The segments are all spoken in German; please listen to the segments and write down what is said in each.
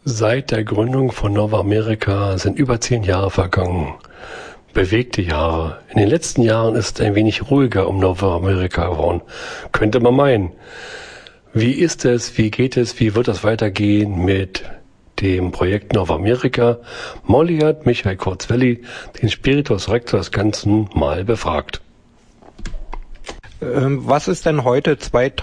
Seit der Gründung von Nova America sind über 10 Jahre vergangen. Bewegte Jahre. In den letzten Jahren ist es ein wenig ruhiger um Nova America geworden. Könnte man meinen. Wie ist es? Wie geht es? Wie wird es weitergehen mit dem Projekt Nova America? Molly hat Michael Kurzwelli, den Spiritus Rector des Ganzen, mal befragt. Was ist denn heute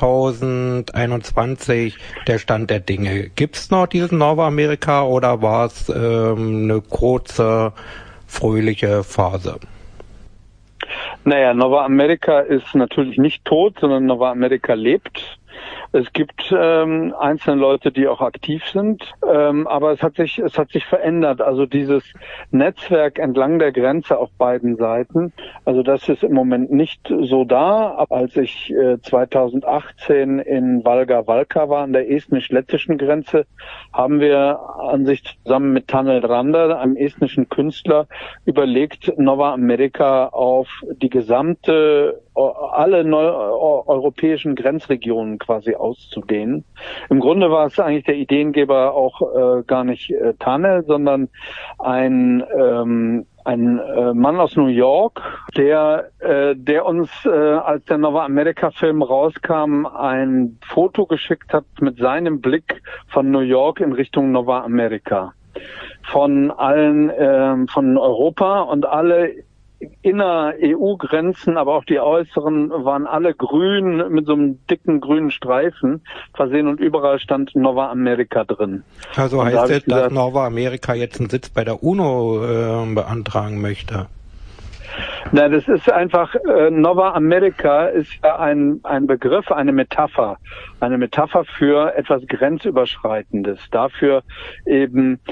2021 der Stand der Dinge? Gibt's noch diesen Nova America oder war es eine kurze, fröhliche Phase? Naja, Nova America ist natürlich nicht tot, sondern Nova America lebt. Es gibt einzelne Leute, die auch aktiv sind, aber es hat sich verändert. Also dieses Netzwerk entlang der Grenze auf beiden Seiten, also das ist im Moment nicht so da. Als ich 2018 in Valga Valka war, an der estnisch-lettischen Grenze, haben wir an sich zusammen mit Tanel Randa, einem estnischen Künstler, überlegt, Nova America auf die gesamte, alle europäischen Grenzregionen quasi auszudehnen. Im Grunde war es eigentlich der Ideengeber auch gar nicht Tanel, sondern ein Mann aus New York, der uns, als der Nova America Film rauskam, ein Foto geschickt hat mit seinem Blick von New York in Richtung Nova America. Von allen, von Europa, und alle Inner-EU-Grenzen, aber auch die äußeren, waren alle grün mit so einem dicken grünen Streifen versehen, und überall stand Nova America drin. Also heißt es, dass Nova America jetzt einen Sitz bei der UNO beantragen möchte? Na, das ist einfach, Nova America ist ja ein Begriff, eine Metapher für etwas Grenzüberschreitendes, dafür eben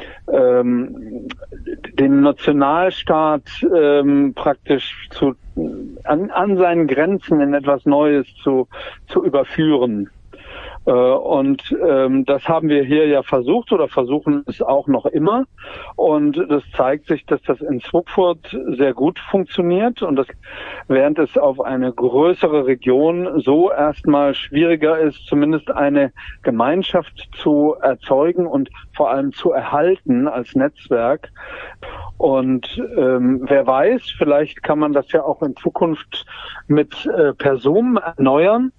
den Nationalstaat praktisch an seinen Grenzen in etwas Neues zu überführen. Und das haben wir hier ja versucht oder versuchen es auch noch immer. Und das zeigt sich, dass das in Svukfurt sehr gut funktioniert, und während es auf eine größere Region so erstmal schwieriger ist, zumindest eine Gemeinschaft zu erzeugen und vor allem zu erhalten als Netzwerk. Und wer weiß, vielleicht kann man das ja auch in Zukunft mit Personen erneuern.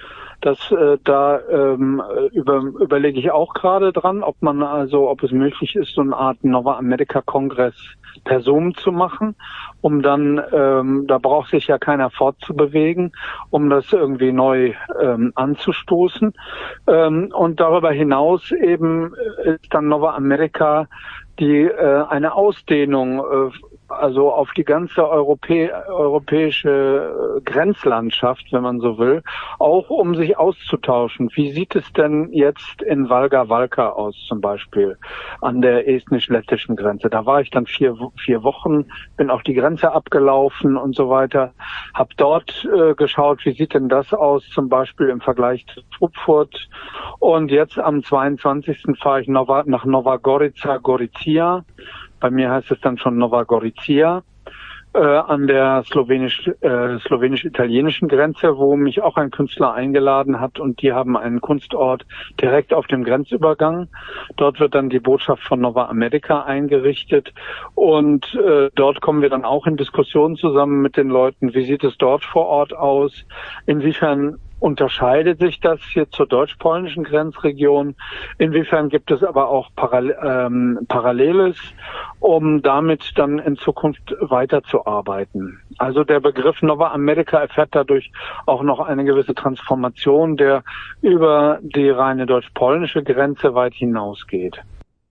Überlege ich auch gerade dran, ob es möglich ist, so eine Art Nova America Kongress per Zoom zu machen, um dann, da braucht sich ja keiner fortzubewegen, um das irgendwie neu anzustoßen. Und darüber hinaus eben ist dann Nova America eine Ausdehnung also auf die ganze europäische Grenzlandschaft, wenn man so will, auch um sich auszutauschen. Wie sieht es denn jetzt in Valga Valka aus, zum Beispiel an der estnisch-lettischen Grenze? Da war ich dann vier Wochen, bin auch die Grenze abgelaufen und so weiter, habe dort geschaut, wie sieht denn das aus, zum Beispiel im Vergleich zu Svukfurt. Und jetzt am 22. fahre ich nach Nova Gorica Gorizia. Bei mir heißt es dann schon Nova Gorizia, an der slowenisch-italienischen Grenze, wo mich auch ein Künstler eingeladen hat, und die haben einen Kunstort direkt auf dem Grenzübergang. Dort wird dann die Botschaft von Nova America eingerichtet, und dort kommen wir dann auch in Diskussionen zusammen mit den Leuten. Wie sieht es dort vor Ort aus? Inwiefern unterscheidet sich das hier zur deutsch-polnischen Grenzregion? Inwiefern gibt es aber auch Paralleles, um damit dann in Zukunft weiterzuarbeiten? Also der Begriff Nova America erfährt dadurch auch noch eine gewisse Transformation, der über die reine deutsch-polnische Grenze weit hinausgeht.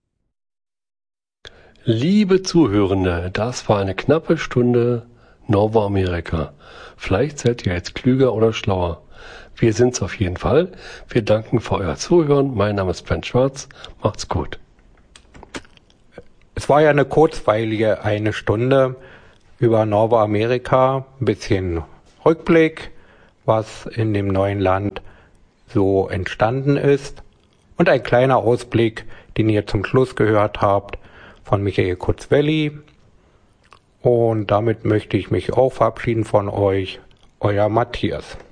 Liebe Zuhörende, das war eine knappe Stunde Nova America. Vielleicht seid ihr jetzt klüger oder schlauer. Wir sind's auf jeden Fall. Wir danken für euer Zuhören. Mein Name ist Ben Schwarz. Macht's gut. Es war ja eine kurzweilige 1 Stunde über Nova America. Ein bisschen Rückblick, was in dem neuen Land so entstanden ist. Und ein kleiner Ausblick, den ihr zum Schluss gehört habt, von Michael Kurzwelli. Und damit möchte ich mich auch verabschieden von euch. Euer Matthias.